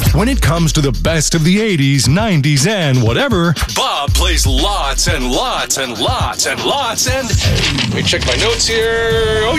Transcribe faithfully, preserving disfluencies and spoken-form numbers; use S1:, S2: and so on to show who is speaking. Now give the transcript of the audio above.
S1: When it comes to the best of the eighties, nineties, and whatever, Bob plays lots and lots and lots and lots and... Let me check my notes here. Oh,